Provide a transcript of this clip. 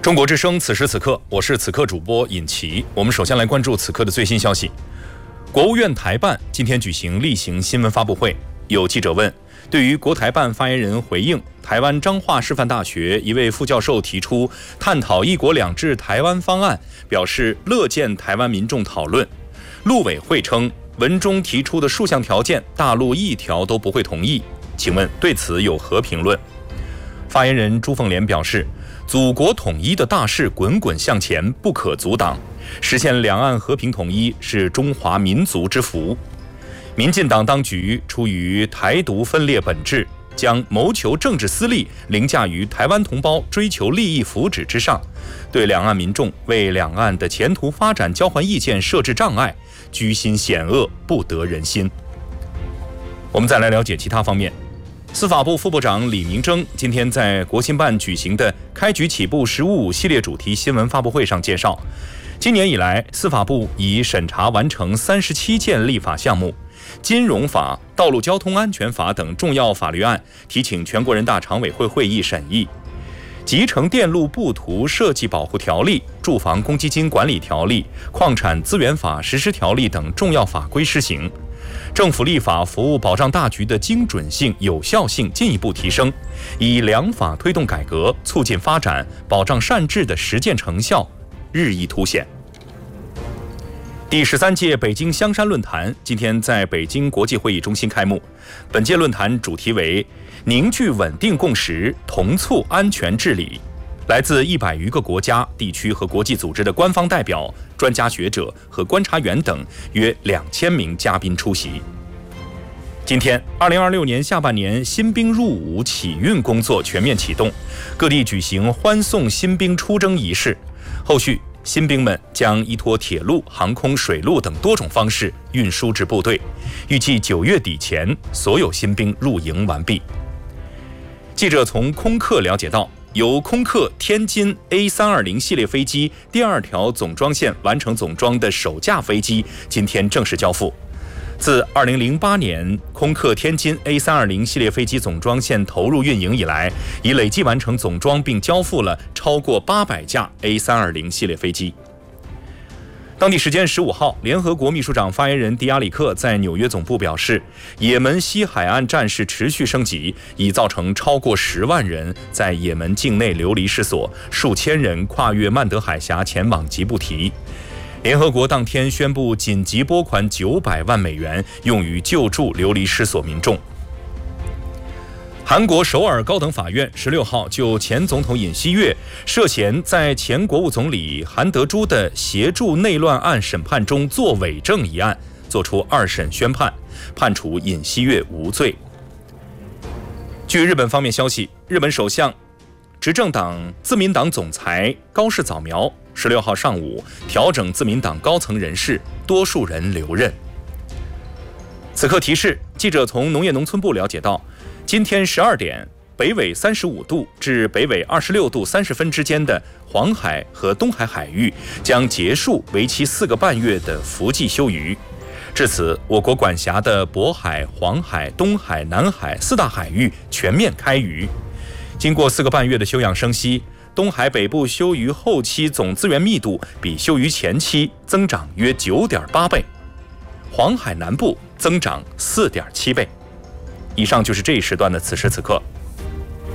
中国之声，此时此刻，我是此刻主播尹奇。我们首先来关注此刻的最新消息。国务院台办今天举行例行新闻发布会，有记者问，对于国台办发言人回应台湾彰化师范大学一位副教授提出探讨一国两制台湾方案，表示乐见台湾民众讨论。陆委会称，文中提出的数项条件，大陆一条都不会同意。请问对此有何评论？发言人朱凤莲表示，祖国统一的大势滚滚向前，不可阻挡，实现两岸和平统一是中华民族之福。民进党当局出于台独分裂本质，将谋求政治私利凌驾于台湾同胞追求利益福祉之上，对两岸民众为两岸的前途发展交换意见设置障碍，居心险恶，不得人心。我们再来了解其他方面。司法部副部长李明征今天在国新办举行的开局起步“15+5”系列主题新闻发布会上介绍，今年以来，司法部已审查完成37件立法项目，金融法、道路交通安全法等重要法律案提请全国人大常委会会议审议。集成电路布图设计保护条例、住房公积金管理条例、矿产资源法实施条例等重要法规施行。政府立法服务保障大局的精准性、有效性进一步提升，以良法推动改革、促进发展、保障善治的实践成效日益凸显。第13届北京香山论坛今天在北京国际会议中心开幕。本届论坛主题为凝聚稳定共识，同促安全治理。来自100余个国家、地区和国际组织的官方代表、专家学者和观察员等约2000名嘉宾出席。今天，2026年下半年新兵入伍启运工作全面启动，各地举行欢送新兵出征仪式。后续，新兵们将依托铁路、航空、水路等多种方式运输至部队，预计9月底前所有新兵入营完毕。记者从空客了解到，由空客天津 A320 系列飞机第2条总装线完成总装的首架飞机今天正式交付。自2008年空客天津 A320 系列飞机总装线投入运营以来，已累计完成总装并交付了超过800架 A320 系列飞机。当地时间15号，联合国秘书长发言人迪亚里克在纽约总部表示，也门西海岸战事持续升级，已造成超过10万人在也门境内流离失所，数千人跨越曼德海峡前往吉布提。联合国当天宣布紧急拨款900万美元，用于救助流离失所民众。韩国首尔高等法院16号就前总统尹锡悦涉嫌在前国务总理韩德洙的协助内乱案审判中作伪证一案作出2审宣判，判处尹锡悦无罪。据日本方面消息，日本首相执政党自民党总裁高市早苗16号上午调整自民党高层人事，多数人留任。此刻提示，记者从农业农村部了解到，今天12点，北纬35度至北纬26度30分之间的黄海和东海海域将结束为期4个半月的伏季休渔。至此，我国管辖的渤海、黄海、东海、南海4大海域全面开渔。经过4个半月的休养生息，东海北部休渔后期总资源密度比休渔前期增长约9.8倍，黄海南部增长4.7倍。以上就是这一时段的此时此刻。